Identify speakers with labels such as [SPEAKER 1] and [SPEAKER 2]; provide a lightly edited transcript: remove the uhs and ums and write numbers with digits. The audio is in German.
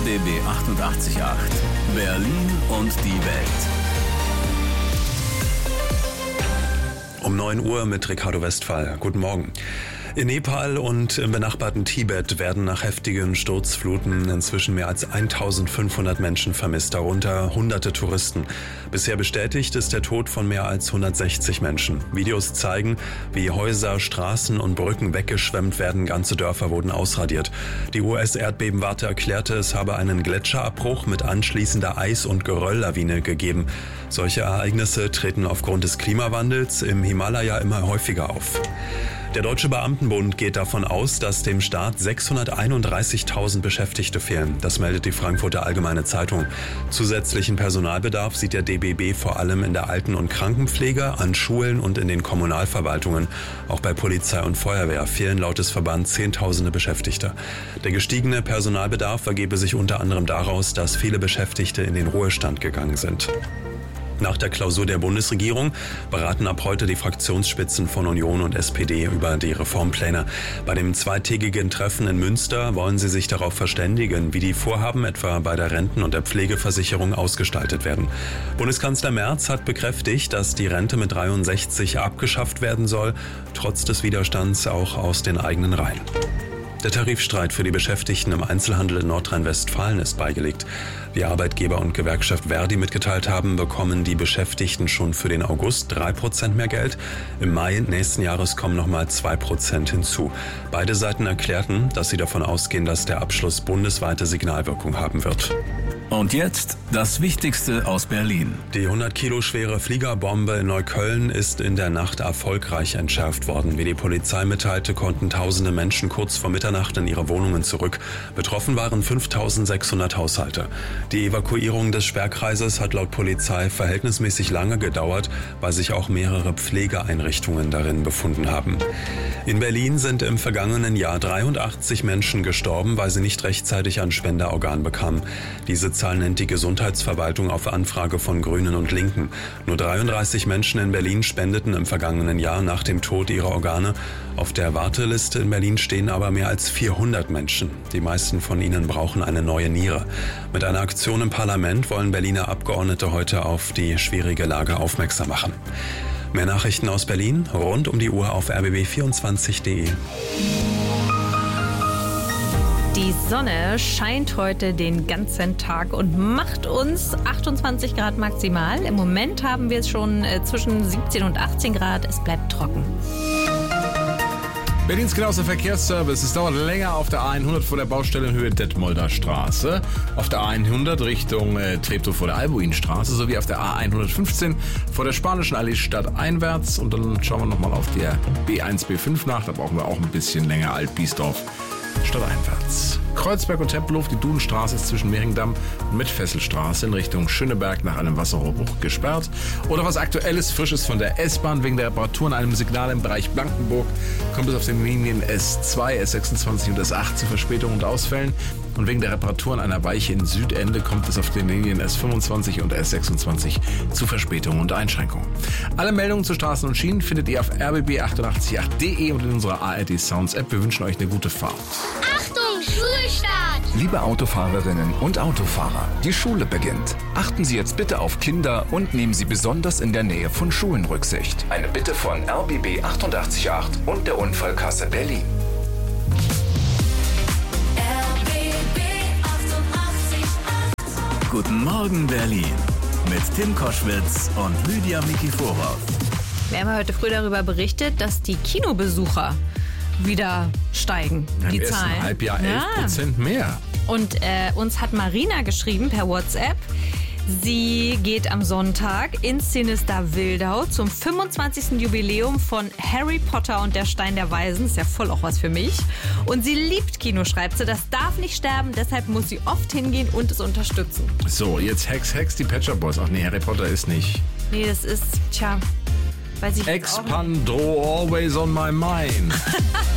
[SPEAKER 1] RBB 888. Berlin und die Welt.
[SPEAKER 2] Um 9 Uhr mit Ricardo Westphal. Guten Morgen. In Nepal und im benachbarten Tibet werden nach heftigen Sturzfluten inzwischen mehr als 1500 Menschen vermisst, darunter hunderte Touristen. Bisher bestätigt ist der Tod von mehr als 160 Menschen. Videos zeigen, wie Häuser, Straßen und Brücken weggeschwemmt werden, ganze Dörfer wurden ausradiert. Die US-Erdbebenwarte erklärte, es habe einen Gletscherabbruch mit anschließender Eis- und Gerölllawine gegeben. Solche Ereignisse treten aufgrund des Klimawandels im Himalaya immer häufiger auf. Der Deutsche Beamtenbund geht davon aus, dass dem Staat 631.000 Beschäftigte fehlen. Das meldet die Frankfurter Allgemeine Zeitung. Zusätzlichen Personalbedarf sieht der DBB vor allem in der Alten- und Krankenpflege, an Schulen und in den Kommunalverwaltungen. Auch bei Polizei und Feuerwehr fehlen laut des Verbands Zehntausende Beschäftigte. Der gestiegene Personalbedarf ergebe sich unter anderem daraus, dass viele Beschäftigte in den Ruhestand gegangen sind. Nach der Klausur der Bundesregierung beraten ab heute die Fraktionsspitzen von Union und SPD über die Reformpläne. Bei dem zweitägigen Treffen in Münster wollen sie sich darauf verständigen, wie die Vorhaben etwa bei der Renten- und der Pflegeversicherung ausgestaltet werden. Bundeskanzler Merz hat bekräftigt, dass die Rente mit 63 abgeschafft werden soll, trotz des Widerstands auch aus den eigenen Reihen. Der Tarifstreit für die Beschäftigten im Einzelhandel in Nordrhein-Westfalen ist beigelegt. Wie Arbeitgeber und Gewerkschaft Verdi mitgeteilt haben, bekommen die Beschäftigten schon für den August 3% mehr Geld. Im Mai nächsten Jahres kommen nochmal 2% hinzu. Beide Seiten erklärten, dass sie davon ausgehen, dass der Abschluss bundesweite Signalwirkung haben wird.
[SPEAKER 1] Und jetzt das Wichtigste aus Berlin.
[SPEAKER 2] Die 100 Kilo schwere Fliegerbombe in Neukölln ist in der Nacht erfolgreich entschärft worden. Wie die Polizei mitteilte, konnten tausende Menschen kurz vor Mitternacht in ihre Wohnungen zurück. Betroffen waren 5600 Haushalte. Die Evakuierung des Sperrkreises hat laut Polizei verhältnismäßig lange gedauert, weil sich auch mehrere Pflegeeinrichtungen darin befunden haben. In Berlin sind im vergangenen Jahr 83 Menschen gestorben, weil sie nicht rechtzeitig ein Spenderorgan bekamen. Diese Zahl nennt die Gesundheitsverwaltung auf Anfrage von Grünen und Linken. Nur 33 Menschen in Berlin spendeten im vergangenen Jahr nach dem Tod ihrer Organe. Auf der Warteliste in Berlin stehen aber mehr als 400 Menschen. Die meisten von ihnen brauchen eine neue Niere. Mit einer Aktion im Parlament wollen Berliner Abgeordnete heute auf die schwierige Lage aufmerksam machen. Mehr Nachrichten aus Berlin rund um die Uhr auf rbb24.de.
[SPEAKER 3] Die Sonne scheint heute den ganzen Tag und macht uns 28 Grad maximal. Im Moment haben wir es schon zwischen 17 und 18 Grad. Es bleibt trocken.
[SPEAKER 4] Berlins genauester Verkehrsservice. Es dauert länger auf der A100 vor der Baustelle in Höhe Detmolder Straße, auf der A100 Richtung Treptow vor der Albuinstraße sowie auf der A115 vor der Spanischen Allee stadteinwärts. Und dann schauen wir nochmal auf der B1, B5 nach. Da brauchen wir auch ein bisschen länger. Altbiesdorf stadteinwärts. Kreuzberg und Tempelhof, die Dudenstraße ist zwischen Mehringdamm und Mitfesselstraße in Richtung Schöneberg nach einem Wasserrohrbruch gesperrt. Oder was Aktuelles, Frisches von der S-Bahn wegen der Reparatur an einem Signal im Bereich Blankenburg kommt es auf den Linien S2, S26 und S8 zu Verspätungen und Ausfällen. Und wegen der Reparatur an einer Weiche in Südende kommt es auf den Linien S25 und S26 zu Verspätungen und Einschränkungen. Alle Meldungen zu Straßen und Schienen findet ihr auf rbb888.de und in unserer ARD Sounds App. Wir wünschen euch eine gute Fahrt.
[SPEAKER 5] Achtung, Schulstart!
[SPEAKER 6] Liebe Autofahrerinnen und Autofahrer, die Schule beginnt. Achten Sie jetzt bitte auf Kinder und nehmen Sie besonders in der Nähe von Schulen Rücksicht. Eine Bitte von RBB 888 und der Unfallkasse Berlin.
[SPEAKER 1] Guten Morgen Berlin mit Tim Koschwitz und Lydia Mikiforov.
[SPEAKER 3] Wir haben heute früh darüber berichtet, dass die Kinobesucher wieder steigen. Die
[SPEAKER 4] Im
[SPEAKER 3] Zahlen.
[SPEAKER 4] ersten Halbjahr 11% mehr.
[SPEAKER 3] Und uns hat Marina geschrieben per WhatsApp. Sie geht am Sonntag ins Sinister Wildau zum 25. Jubiläum von Harry Potter und der Stein der Weisen. Ist ja voll auch was für mich. Und sie liebt Kino, schreibt sie. Das darf nicht sterben, deshalb muss sie oft hingehen und es unterstützen.
[SPEAKER 4] So, jetzt Hex, die Pet Shop Boys. Ach nee, Harry Potter ist nicht.
[SPEAKER 3] Nee, das ist, weiß ich
[SPEAKER 4] Expandro, always on my mind.